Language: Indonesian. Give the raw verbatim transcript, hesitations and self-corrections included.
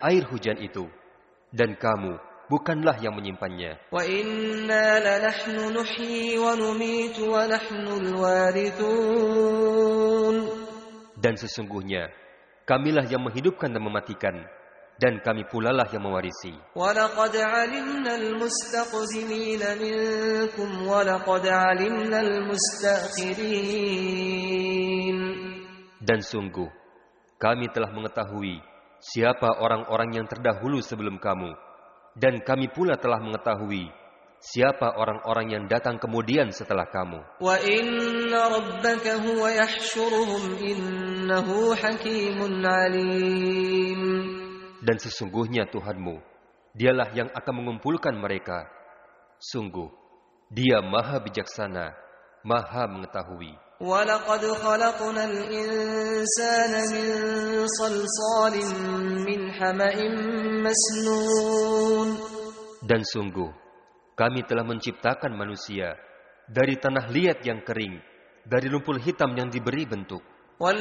air hujan itu, dan kamu bukanlah yang menyimpannya. Wa inna lanahnu nuhyi wa numitu wa nahnul warithun. Dan sesungguhnya kamilah yang menghidupkan dan mematikan, dan kami pulalah yang mewarisi. Wa laqad 'alimnal mustaqdimina minkum wa laqad 'alimnal mustaakhirin. Dan sungguh kami telah mengetahui siapa orang-orang yang terdahulu sebelum kamu, dan kami pula telah mengetahui siapa orang-orang yang datang kemudian setelah kamu. Wa inna rabbaka huwa yahsyuruhum innahu hakimun alim. Dan sesungguhnya Tuhanmu, dialah yang akan mengumpulkan mereka. Sungguh, Dia Maha Bijaksana, Maha Mengetahui. Wa laqad khalaqnal insana min salsalin min hama'in masnun. Dan sungguh, kami telah menciptakan manusia dari tanah liat yang kering, dari lumpur hitam yang diberi bentuk.